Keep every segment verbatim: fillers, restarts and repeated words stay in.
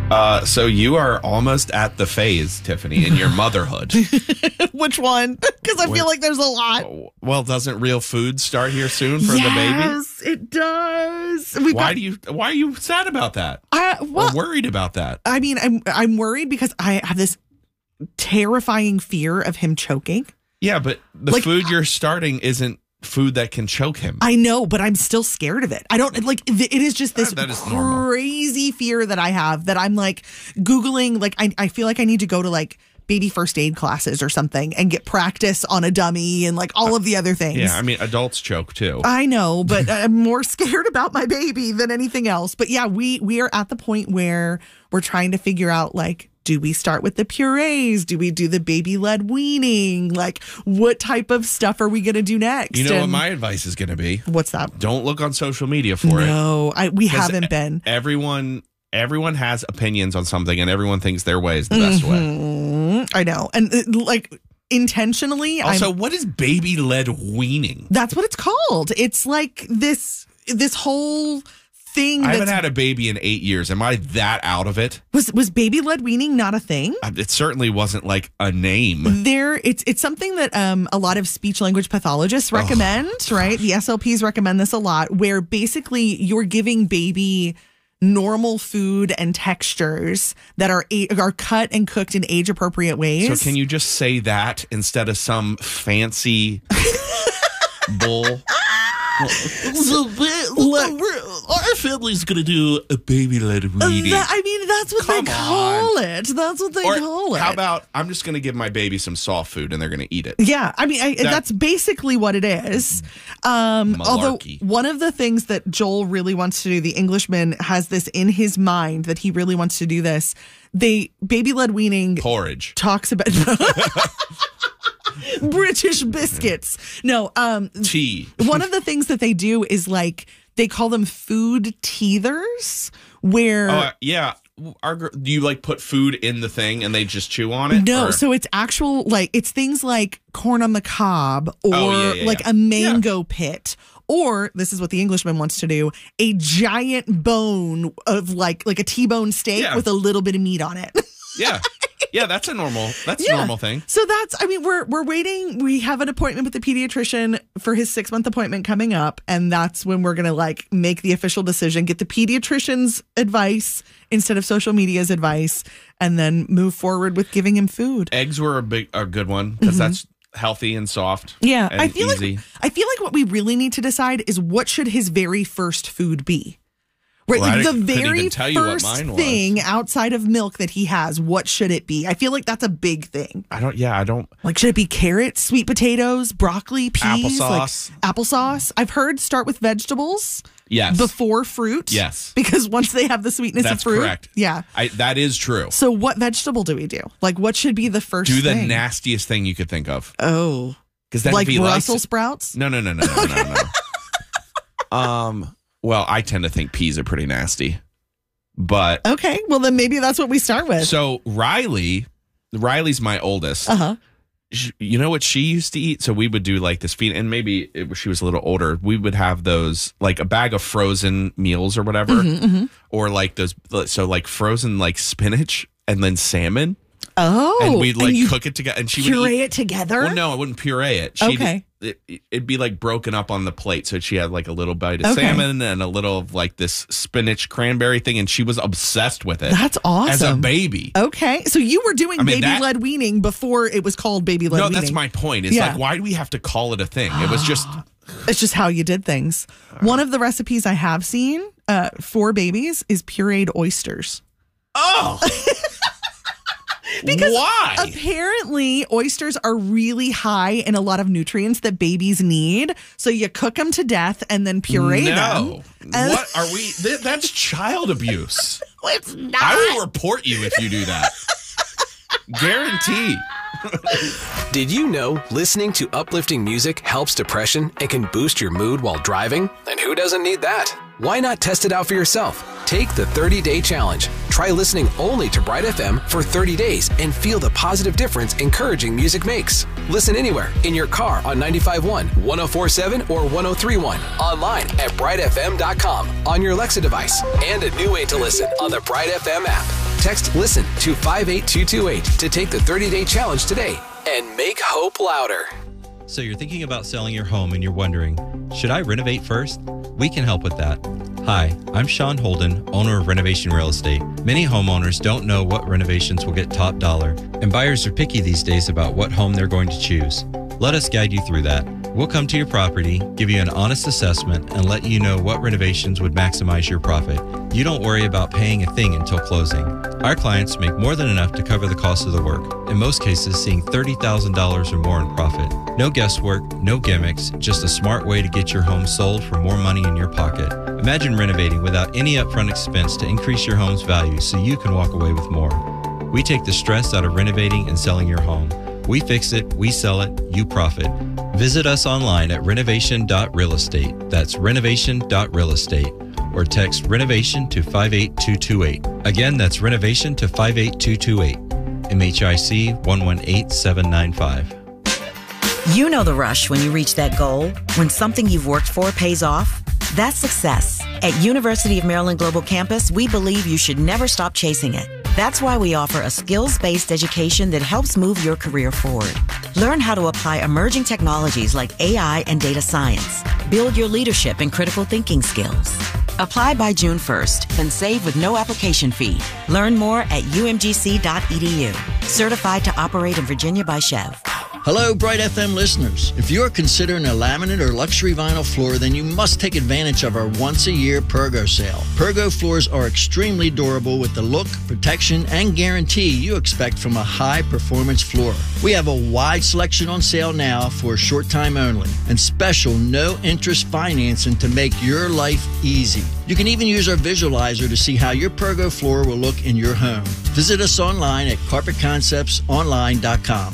Uh, so you are almost at the phase, Tiffany, in your motherhood. Which one? Because I feel like there's a lot. Well, doesn't Real Food start here soon for yes, the baby? Yes, it does. We've why got, do you? Why are you sad about that? Uh, well, or worried about that? I mean, I'm I'm worried because I have this terrifying fear of him choking. Yeah, but the like, food you're starting isn't food that can choke him. I know, but I'm still scared of it. I don't like it is just this that is crazy fear that I have that I'm like Googling. Like, I, I feel like I need to go to like baby first aid classes or something and get practice on a dummy and like all of the other things. Yeah, I mean, adults choke too. I know, but I'm more scared about my baby than anything else. But yeah, we we are at the point where we're trying to figure out like, do we start with the purees? Do we do the baby-led weaning? Like, what type of stuff are we going to do next? You know and what my advice is going to be? What's that? Don't look on social media for no, it. No, I we haven't been. Everyone, everyone has opinions on something, and everyone thinks their way is the best mm-hmm. way. I know, and uh, like intentionally. Also, I'm, what is baby-led weaning? That's what it's called. It's like this this whole. Thing I haven't had a baby in eight years. Am I that out of it? Was was baby led weaning not a thing? It certainly wasn't like a name. There, it's it's something that um a lot of speech language pathologists recommend. Oh, right, the S L Ps recommend this a lot. Where basically you're giving baby normal food and textures that are are cut and cooked in age appropriate ways. So can you just say that instead of some fancy bull? So, look, our family's gonna do a baby-led weaning. That, I mean, that's what Come they call on. it. That's what they or call it. How about I'm just gonna give my baby some soft food and they're gonna eat it? Yeah, I mean, I, that, that's basically what it is. Um, although one of the things that Joel really wants to do, the Englishman has this in his mind that he really wants to do this. They baby-led weaning porridge talks about. British biscuits. No, um, tea. One of the things that they do is like they call them food teethers, where uh, yeah, Our, do you like put food in the thing and they just chew on it? No, or? so it's actual like it's things like corn on the cob or oh, yeah, yeah, like yeah. a mango yeah. pit. Or this is what the Englishman wants to do: a giant bone of like like a T-bone steak yeah. with a little bit of meat on it. Yeah. Yeah, that's a normal that's yeah. a normal thing. So that's I mean, we're we're waiting. We have an appointment with the pediatrician for his six month appointment coming up, and that's when we're gonna like make the official decision, get the pediatrician's advice instead of social media's advice, and then move forward with giving him food. Eggs were a big a good one because mm-hmm. that's healthy and soft. Yeah. and I feel easy. like I feel like what we really need to decide is what should his very first food be. Right, well, like I the very first thing outside of milk that he has, what should it be? I feel like that's a big thing. I don't, yeah, I don't. Like, should it be carrots, sweet potatoes, broccoli, peas? Applesauce. Like, applesauce. I've heard start with vegetables. Yes. Before fruit. Yes. Because once they have the sweetness that's of fruit. Correct. Yeah. I, that is true. So what vegetable do we do? Like, what should be the first Do the thing? nastiest thing you could think of. Oh. Because then like if he Brussels likes, sprouts? No, no, no, no, no, no, no. um, well, I tend to think peas are pretty nasty. But okay, well then maybe that's what we start with. So Riley, Riley's my oldest. Uh huh. You know what she used to eat? So we would do like this feed, and maybe it, she was a little older. We would have those like a bag of frozen meals or whatever, mm-hmm, mm-hmm. or like those. So like frozen like spinach and then salmon. Oh, and we'd like and cook it together, and she puree would eat, it together. Well, no, I wouldn't puree it. She'd, okay, it, it'd be like broken up on the plate, so she had like a little bite of okay. salmon and a little of like this spinach cranberry thing, and she was obsessed with it. That's awesome. As a baby. Okay, so you were doing I mean, baby led that, weaning before it was called baby led. No, weaning. that's my point. It's yeah. like, why do we have to call it a thing? It was just. It's just how you did things. One of the recipes I have seen uh, for babies is pureed oysters. Oh. Because why? Apparently, oysters are really high in a lot of nutrients that babies need. So you cook them to death and then puree no. them. No. What are we? Th- that's child abuse. It's not. I will report you if you do that. Guarantee. Did you know listening to uplifting music helps depression and can boost your mood while driving? And who doesn't need that? Why not test it out for yourself? Take the thirty-day challenge. Try listening only to Bright F M for thirty days and feel the positive difference encouraging music makes. Listen anywhere, in your car on ninety-five point one, one oh four point seven, or one oh three point one. Online at bright f m dot com, on your Alexa device, and a new way to listen on the Bright F M app. Text LISTEN to five eight two two eight to take the thirty-day challenge today and make hope louder. So you're thinking about selling your home and you're wondering, should I renovate first? We can help with that. Hi, I'm Sean Holden, owner of Renovation Real Estate. Many homeowners don't know what renovations will get top dollar, and buyers are picky these days about what home they're going to choose. Let us guide you through that. We'll come to your property, give you an honest assessment, and let you know what renovations would maximize your profit. You don't worry about paying a thing until closing. Our clients make more than enough to cover the cost of the work, in most cases seeing thirty thousand dollars or more in profit. No guesswork, no gimmicks, just a smart way to get your home sold for more money in your pocket. Imagine renovating without any upfront expense to increase your home's value so you can walk away with more. We take the stress out of renovating and selling your home. We fix it, we sell it, you profit. Visit us online at renovation dot real estate. That's renovation dot real estate. Or text renovation to five eight two two eight. Again, that's renovation to five eight two two eight. M H I C one one eight seven nine five. You know the rush when you reach that goal, when something you've worked for pays off. That's success. At University of Maryland Global Campus, we believe you should never stop chasing it. That's why we offer a skills-based education that helps move your career forward. Learn how to apply emerging technologies like A I and data science. Build your leadership and critical thinking skills. Apply by June first and save with no application fee. Learn more at u m g c dot e d u. Certified to operate in Virginia by Chev. Hello, Bright F M listeners. If you're considering a laminate or luxury vinyl floor, then you must take advantage of our once-a-year Pergo sale. Pergo floors are extremely durable with the look, protection, and guarantee you expect from a high-performance floor. We have a wide selection on sale now for a short time only, and special no-interest financing to make your life easy. You can even use our visualizer to see how your Pergo floor will look in your home. Visit us online at carpet concepts online dot com.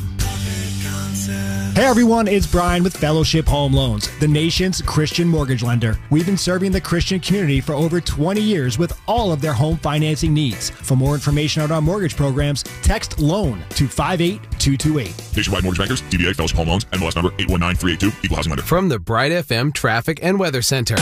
Hey everyone, it's Brian with Fellowship Home Loans, the nation's Christian mortgage lender. We've been serving the Christian community for over twenty years with all of their home financing needs. For more information on our mortgage programs, text LOAN to five eight two two eight. Nationwide Mortgage Bankers, D B A Fellowship Home Loans, N M L S number eight one nine three eight two, Equal Housing Lender. From the Bright F M Traffic and Weather Center.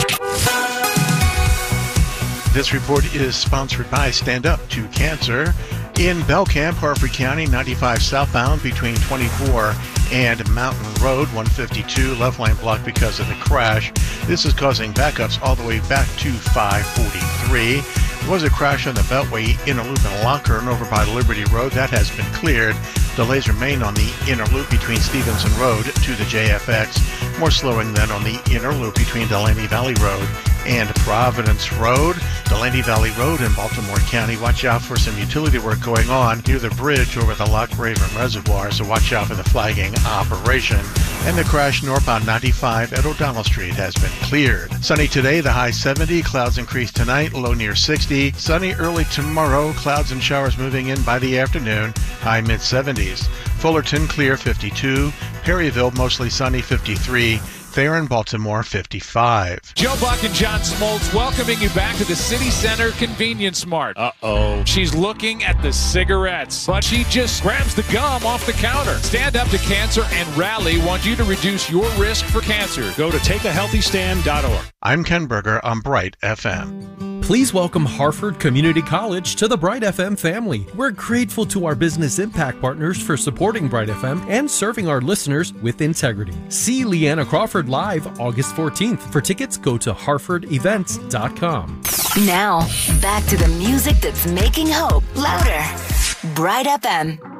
This report is sponsored by Stand Up to Cancer. In Belcamp, Harford County, ninety-five southbound between twenty-four and Mountain Road, one fifty-two, left lane blocked because of the crash. This is causing backups all the way back to five forty-three. There was a crash on the Beltway inner loop in Lockern over by Liberty Road. That has been cleared. Delays remain on the inner loop between Stevenson Road to the J F X. More slowing than on the inner loop between Delaney Valley Road and Providence Road. Delaney Valley Road in Baltimore County. Watch out for some utility work going on near the bridge over the Loch Raven Reservoir, so watch out for the flagging operation. And the crash northbound ninety-five at O'Donnell Street has been cleared. Sunny today, the high seventy. Clouds increase tonight, low near sixty. Sunny early tomorrow. Clouds and showers moving in by the afternoon, high mid seventies. Fullerton clear fifty-two. Perryville mostly sunny fifty-three. Theron, Baltimore, fifty-five. Joe Buck and John Smoltz welcoming you back to the City Center Convenience Mart. Uh-oh. She's looking at the cigarettes, but she just grabs the gum off the counter. Stand Up to Cancer and Rally want you to reduce your risk for cancer. Go to take a healthy stand dot org. I'm Ken Berger on Bright F M. Please welcome Harford Community College to the Bright F M family. We're grateful to our business impact partners for supporting Bright F M and serving our listeners with integrity. See Leanna Crawford live August fourteenth. For tickets, go to harford events dot com. Now, back to the music that's making hope louder. Bright F M.